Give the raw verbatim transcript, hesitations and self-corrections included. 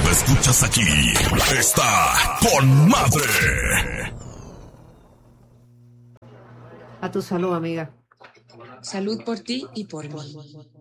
lo escuchas aquí. Está con madre. A tu salud, amiga. Salud por ti y por mí.